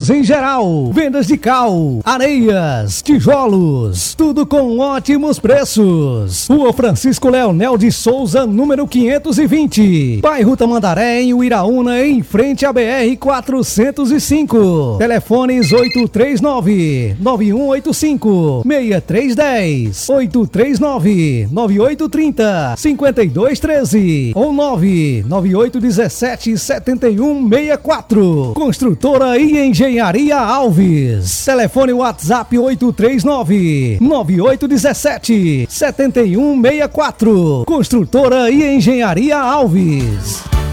Serviços em geral, vendas de cal, areias, tijolos, tudo com ótimos preços. Rua Francisco Leonel de Souza, número 520, bairro Tamandaré, em Uiraúna, em frente à BR-405. Telefones 839-9185-6310, 839-9830-5213 ou 99817-7164. Construtora e Engenharia Alves. Telefone WhatsApp 839-9817-7164. Construtora e Engenharia Alves.